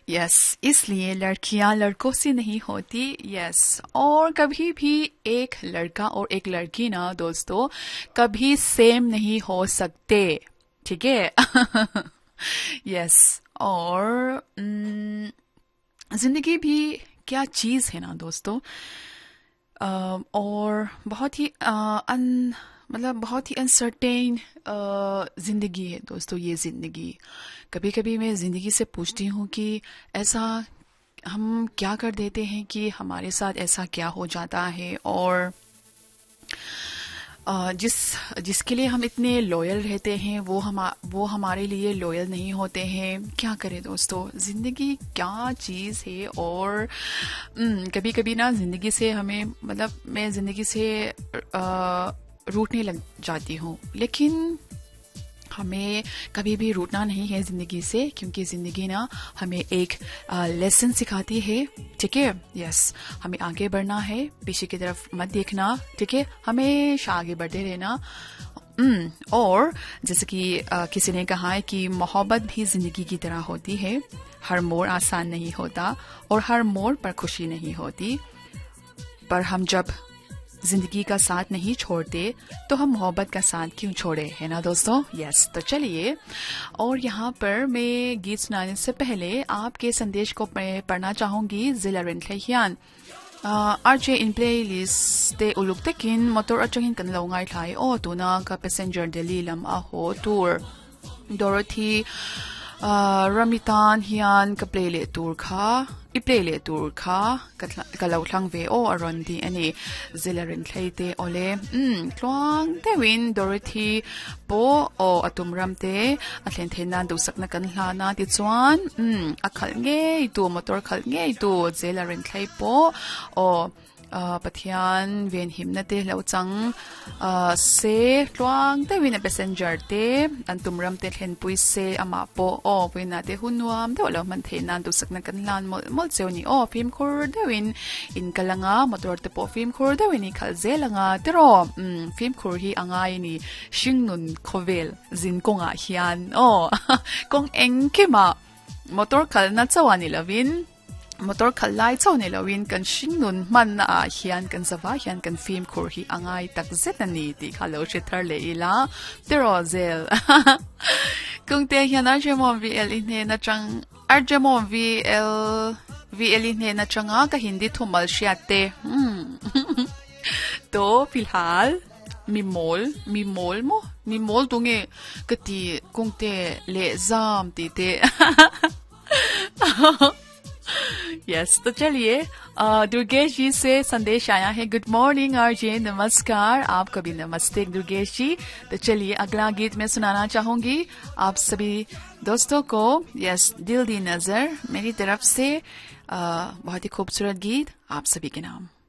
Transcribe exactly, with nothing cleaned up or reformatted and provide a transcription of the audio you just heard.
Yes, इसलिए लड़कियां लड़कों से नहीं होती। यस, और कभी भी एक लड़का और एक लड़की ना दोस्तों कभी सेम नहीं हो सकते, ठीक है। यस, और न, जिंदगी भी क्या चीज है ना दोस्तों। अ, और बहुत ही अ, अन मतलब बहुत ही अनसर्टेन जिंदगी है दोस्तों ये जिंदगी। कभी कभी मैं जिंदगी से पूछती हूँ कि ऐसा हम क्या कर देते हैं कि हमारे साथ ऐसा क्या हो जाता है, और अ, जिस जिसके लिए हम इतने लॉयल रहते हैं वो हम वो हमारे लिए लॉयल नहीं होते हैं। क्या करें दोस्तों, जिंदगी क्या चीज़ है। और कभी कभी ना जिंदगी से हमें मतलब मैं जिंदगी से अ, रूठने लग जाती हूँ, लेकिन हमें कभी भी रूठना नहीं है जिंदगी से, क्योंकि जिंदगी ना हमें एक लेसन सिखाती है, ठीक है। यस, हमें आगे बढ़ना है, पीछे की तरफ मत देखना, ठीक है, हमेशा आगे बढ़ते रहना। हम्म और जैसे कि आ, किसी ने कहा है कि मोहब्बत भी जिंदगी की तरह होती है, हर मोड़ आसान नहीं होता और हर मोड़ पर खुशी नहीं होती, पर हम जब जिंदगी का साथ नहीं छोड़ते तो हम मोहब्बत का साथ क्यों छोड़े, है ना दोस्तों। यस, तो चलिए, और यहाँ पर मैं गीत सुनाने से पहले आपके संदेश को मैं पढ़ना चाहूंगी। जिला रेंथ्लेहियान आरजे इन प्लेलिस्ट ते उलुक तेकिन मोटर अचंगिन कन लौंगाई थाई ओ तुना का पैसेंजर दिल्ली लम आहो टूर डोरथी रमितान हियान का प्लेले टूर खा इप्लेले टूर खा kalau thlang ve o aron di ani zilarin thaite ole um tlwang te win Dorothy po o atumram te athen thena du sakna kan hlana ti chuan um akhal nge tu motor khal nge tu zilarin thlai po o pathian ven himna te lo chang se tlwang te win a passenger te antumram te thlen pui se ama po o wina te hunwam te lo man thena du sakna kan hlan mol mol chewni o film khur dewin in kalanga motor te po film khur dewini khalze langa tero um film khur hi angai ni shingnun khovel zin konga hian o kong engkema motor khalna chawani lovin motor khalai chawni lovin kan shingnun man na hian kan zawa hian kan film khur hi angai tak zetani ti khalo thithar leila tero zel kung te hian arjemon vl in na chang arjemon vl vl in na changa ka hindi thumal shiate hmm to filhal mi mol mi mol mo mi mol tunge kati kung te le zam ti te yes yes, तो चलिए दुर्गेश जी से संदेश आया है। Good morning RJ, नमस्कार, आपको भी नमस्ते दुर्गेश जी। तो चलिए अगला गीत मैं सुनाना चाहूंगी आप सभी दोस्तों को। यस, दिल दी नजर मेरी तरफ से आ, बहुत ही खूबसूरत गीत आप सभी के नाम।